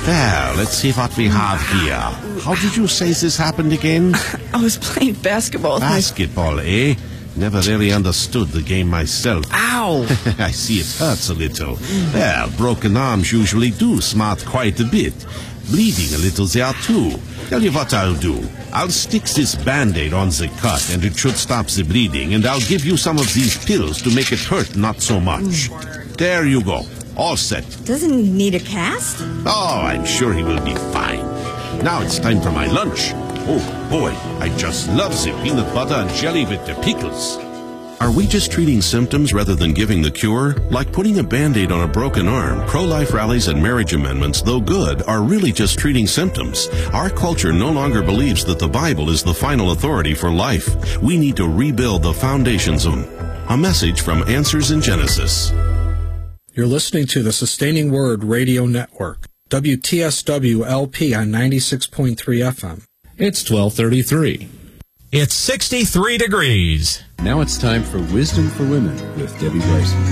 Well, let's see what we have here. How did you say this happened again? I was playing basketball. Basketball, eh? Never really understood the game myself. Ow! I see it hurts a little. Well, broken arms usually do smart quite a bit. Bleeding a little there, too. Tell you what I'll do. I'll stick this Band-Aid on the cut, and it should stop the bleeding, and I'll give you some of these pills to make it hurt not so much. There you go. All set. Doesn't he need a cast? Oh, I'm sure he will be fine. Now it's time for my lunch. Oh, boy, I just love the peanut butter and jelly with the pickles. Are we just treating symptoms rather than giving the cure? Like putting a Band-Aid on a broken arm, pro-life rallies and marriage amendments, though good, are really just treating symptoms. Our culture no longer believes that the Bible is the final authority for life. We need to rebuild the foundations of a message from Answers in Genesis. You're listening to the Sustaining Word Radio Network, WTSW-LP on 96.3 FM. It's 12:33. It's 63 degrees. Now it's time for Wisdom for Women with Debbie Bryson.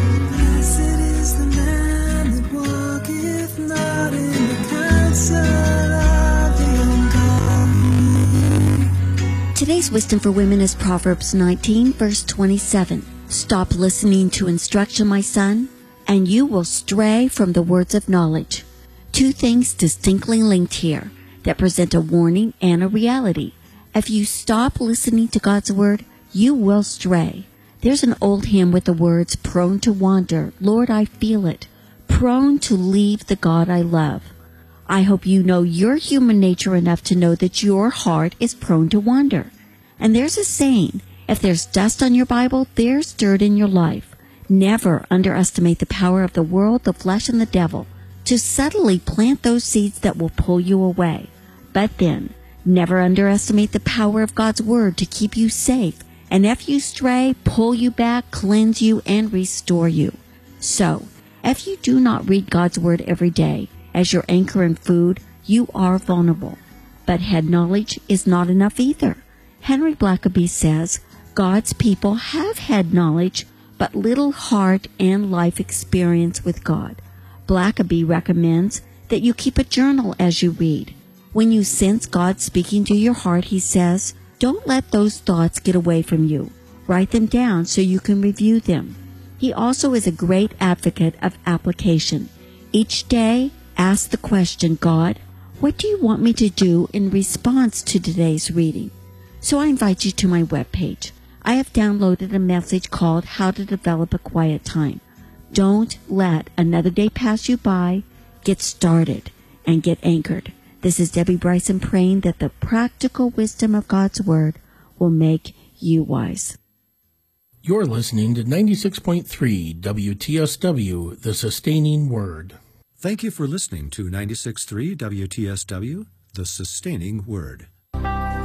Today's Wisdom for Women is Proverbs 19, verse 27. Stop listening to instruction, my son, and you will stray from the words of knowledge. Two things distinctly linked here that present a warning and a reality. If you stop listening to God's word, you will stray. There's an old hymn with the words, prone to wander, Lord, I feel it, prone to leave the God I love. I hope you know your human nature enough to know that your heart is prone to wander. And there's a saying, if there's dust on your Bible, there's dirt in your life. Never underestimate the power of the world, the flesh, and the devil to subtly plant those seeds that will pull you away. But then, never underestimate the power of God's word to keep you safe, and if you stray, pull you back, cleanse you, and restore you. So, if you do not read God's word every day as your anchor and food, you are vulnerable. But head knowledge is not enough either. Henry Blackaby says, God's people have head knowledge, but little heart and life experience with God. Blackaby recommends that you keep a journal as you read. When you sense God speaking to your heart, he says, don't let those thoughts get away from you. Write them down so you can review them. He also is a great advocate of application. Each day, ask the question, God, what do you want me to do in response to today's reading? So I invite you to my webpage. I have downloaded a message called How to Develop a Quiet Time. Don't let another day pass you by. Get started and get anchored. This is Debbie Bryson praying that the practical wisdom of God's Word will make you wise. You're listening to 96.3 WTSW, The Sustaining Word. Thank you for listening to 96.3 WTSW, The Sustaining Word.